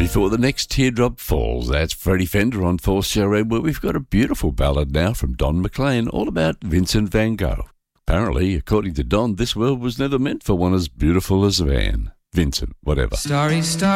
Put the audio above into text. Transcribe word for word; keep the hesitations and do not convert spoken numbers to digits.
Before the next teardrop falls, that's Freddie Fender on Force Show Red, where we've got a beautiful ballad now from Don McLean, all about Vincent van Gogh. Apparently, according to Don, this world was never meant for one as beautiful as Van. Vincent, whatever. Starry, starry.